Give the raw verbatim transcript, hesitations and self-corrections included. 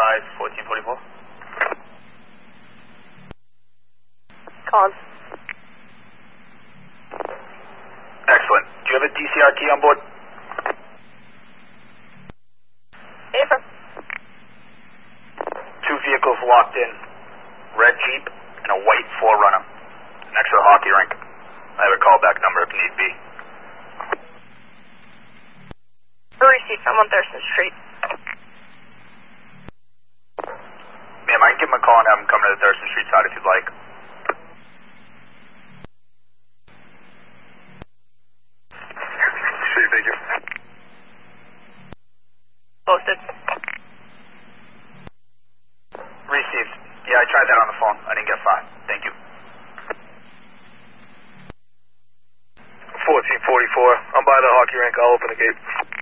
advise fourteen forty-four. Con. Excellent. Do you have a D C R key on board? Affirm. Two vehicles locked in. Red Jeep and a white four runner. Next to the hockey rink. I have a callback number if need be. Received. I'm on Thurston Street. Ma'am, I can give him a call and have him come to the Thurston Street side if you'd like. Sweet, thank you. Posted. Received. Yeah, I tried that on the phone. I didn't get far. Thank you. fourteen forty-four. I'm by the hockey rink. I'll open the gate.